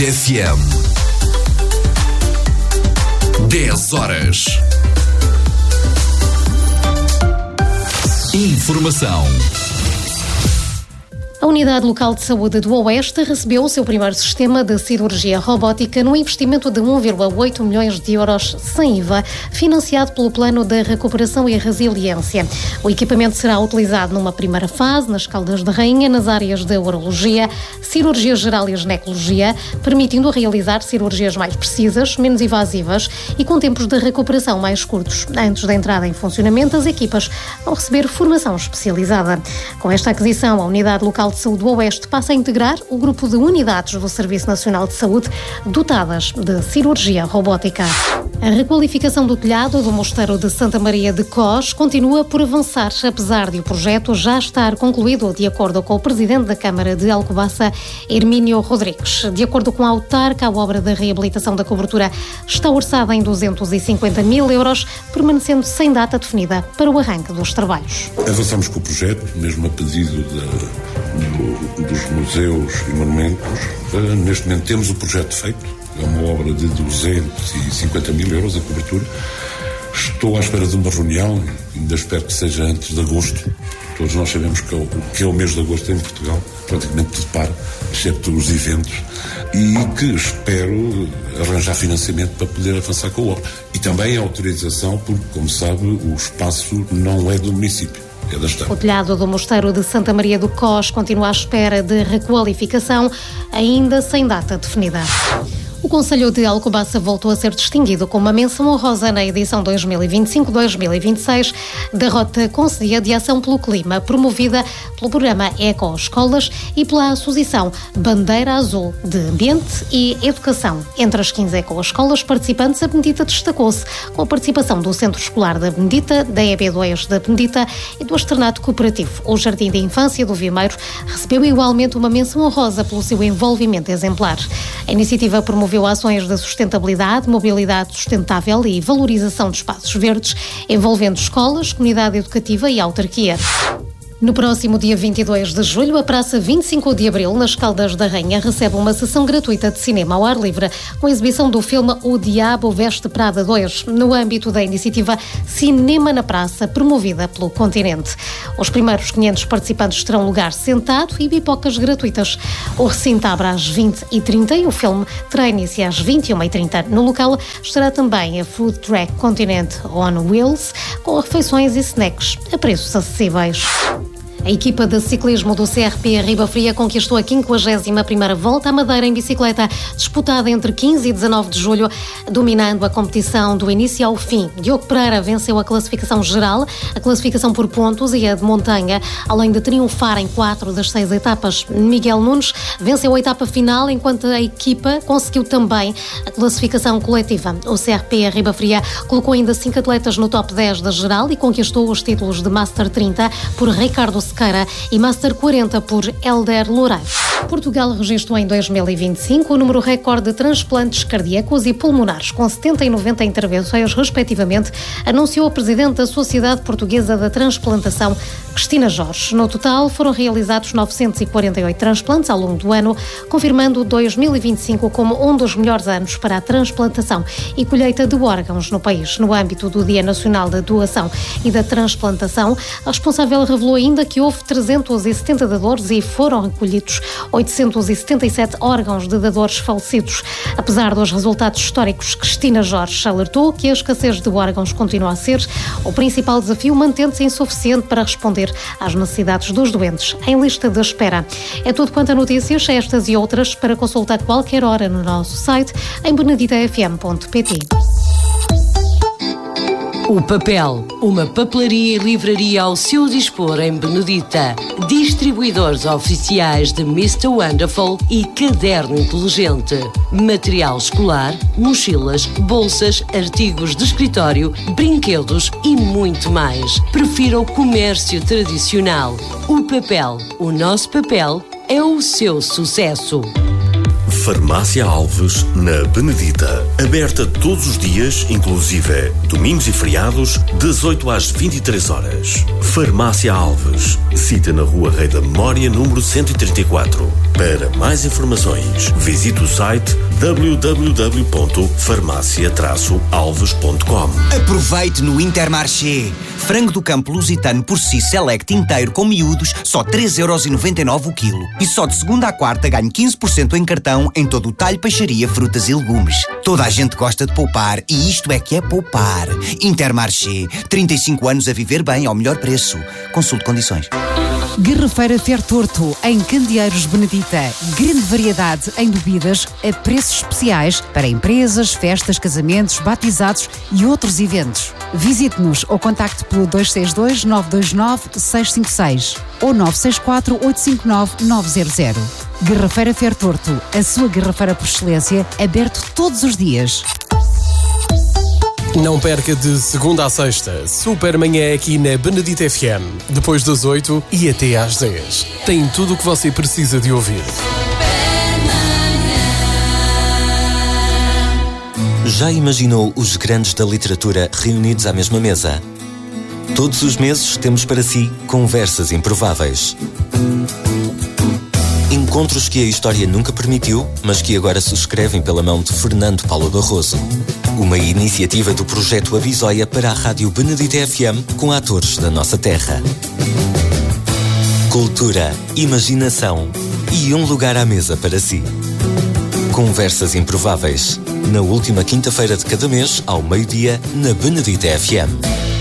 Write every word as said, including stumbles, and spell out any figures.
Benedita F M. dez horas. Informação. A Unidade Local de Saúde do Oeste recebeu o seu primeiro sistema de cirurgia robótica no investimento de um vírgula oito milhões de euros sem I V A, financiado pelo Plano de Recuperação e Resiliência. O equipamento será utilizado numa primeira fase nas Caldas da Rainha, nas áreas de urologia, cirurgia geral e ginecologia, permitindo realizar cirurgias mais precisas, menos invasivas e com tempos de recuperação mais curtos. Antes da entrada em funcionamento, as equipas vão receber formação especializada. Com esta aquisição, a Unidade Local de Saúde do Oeste passa a integrar o grupo de unidades do Serviço Nacional de Saúde dotadas de cirurgia robótica. A requalificação do telhado do Mosteiro de Santa Maria de Cós continua por avançar, apesar de o projeto já estar concluído, de acordo com o Presidente da Câmara de Alcobaça, Hermínio Rodrigues. De acordo com a autarca, a obra da reabilitação da cobertura está orçada em duzentos e cinquenta mil euros, permanecendo sem data definida para o arranque dos trabalhos. Avançamos com o projeto, mesmo a pedido da Do, dos museus e monumentos. Uh, neste momento temos o projeto feito, é uma obra de duzentos e cinquenta mil euros a cobertura. Estou à espera de uma reunião, ainda espero que seja antes de agosto. Todos nós sabemos que é o, que é o mês de agosto em Portugal, praticamente tudo para, exceto os eventos, e que espero arranjar financiamento para poder avançar com a obra. E também a autorização, porque, como sabe, o espaço não é do município. O telhado do Mosteiro de Santa Maria do Cós continua à espera de requalificação, ainda sem data definida. O Concelho de Alcobaça voltou a ser distinguido com uma menção honrosa na edição dois mil e vinte e cinco dois mil e vinte e seis da Rota Concelhia de Ação pelo Clima, promovida pelo programa Eco Escolas e pela Associação Bandeira Azul de Ambiente e Educação. Entre as quinze eco-escolas participantes, a Benedita destacou-se com a participação do Centro Escolar da Benedita, da E B dois da Benedita e do Externato Cooperativo. O Jardim de Infância do Vimeiro recebeu igualmente uma menção honrosa pelo seu envolvimento exemplar. A iniciativa promoveu ações de sustentabilidade, mobilidade sustentável e valorização de espaços verdes, envolvendo escolas, comunidade educativa e autarquia. No próximo dia vinte e dois de julho, a Praça vinte e cinco de Abril, nas Caldas da Rainha, recebe uma sessão gratuita de cinema ao ar livre, com a exibição do filme O Diabo Veste Prada dois, no âmbito da iniciativa Cinema na Praça, promovida pelo Continente. Os primeiros quinhentos participantes terão lugar sentado e pipocas gratuitas. O recinto abre às vinte e trinta e o filme terá início às vinte e uma e trinta. No local estará também a Food Track Continente on Wheels, com refeições e snacks a preços acessíveis. A equipa de ciclismo do C R P Riba Fria conquistou a quinquagésima primeira volta à Madeira em bicicleta, disputada entre quinze e dezanove de julho, dominando a competição do início ao fim. Diogo Pereira venceu a classificação geral, a classificação por pontos e a de montanha, além de triunfar em quatro das seis etapas. Miguel Nunes venceu a etapa final, enquanto a equipa conseguiu também a classificação coletiva. O C R P Riba Fria colocou ainda cinco atletas no top dez da geral e conquistou os títulos de Master trinta por Ricardo Sequeira e Master quarenta por Helder Loureiro. Portugal registrou em dois mil e vinte e cinco o número recorde de transplantes cardíacos e pulmonares, com setenta e noventa intervenções, respectivamente, anunciou a Presidente da Sociedade Portuguesa da Transplantação, Cristina Jorge. No total, foram realizados novecentos e quarenta e oito transplantes ao longo do ano, confirmando dois mil e vinte e cinco como um dos melhores anos para a transplantação e colheita de órgãos no país. No âmbito do Dia Nacional da Doação e da Transplantação, a responsável revelou ainda que houve trezentos e setenta dadores e foram recolhidos oitocentos e setenta e sete órgãos de dadores falecidos. Apesar dos resultados históricos, Cristina Jorge alertou que a escassez de órgãos continua a ser o principal desafio, mantendo-se insuficiente para responder às necessidades dos doentes em lista de espera. É tudo quanto a notícias, estas e outras, para consultar a qualquer hora no nosso site em benedita f m ponto p t. O Papel, uma papelaria e livraria ao seu dispor em Benedita. Distribuidores oficiais de mister Wonderful e Caderno Inteligente. Material escolar, mochilas, bolsas, artigos de escritório, brinquedos e muito mais. Prefira o comércio tradicional. O Papel, o nosso papel é o seu sucesso. Farmácia Alves, na Benedita. Aberta todos os dias, inclusive domingos e feriados, das oito às vinte e três horas. Farmácia Alves. Cita na Rua Rei da Memória, número cento e trinta e quatro. Para mais informações, visite o site w w w ponto farmácia traço alves ponto com. Aproveite no Intermarché. Frango do campo lusitano por si select inteiro com miúdos, só três euros e noventa e nove o quilo. E só de segunda à quarta ganhe quinze por cento em cartão em todo o talho, peixaria, frutas e legumes. Toda a gente gosta de poupar e isto é que é poupar. Intermarché. trinta e cinco anos a viver bem ao melhor preço. Consulte condições. Garrafeira Fertorto, em Candeeiros Benedita. Grande variedade em bebidas a preços especiais para empresas, festas, casamentos, batizados e outros eventos. Visite-nos ou contacte pelo dois seis dois, nove dois nove, seis cinco seis ou nove seis quatro, oito cinco nove, nove zero zero. Garrafeira Fertorto, a sua garrafeira por excelência, aberto todos os dias. Não perca de segunda a sexta, Super Manhã aqui na Benedita F M, depois das oito e até às dez. Tem tudo o que você precisa de ouvir. Já imaginou os grandes da literatura reunidos à mesma mesa? Todos os meses temos para si conversas improváveis. Encontros que a história nunca permitiu, mas que agora se escrevem pela mão de Fernando Paulo Barroso. Uma iniciativa do projeto Avisóia para a Rádio Benedita F M com atores da nossa terra. Cultura, imaginação e um lugar à mesa para si. Conversas improváveis. Na última quinta-feira de cada mês, ao meio-dia, na Benedita F M.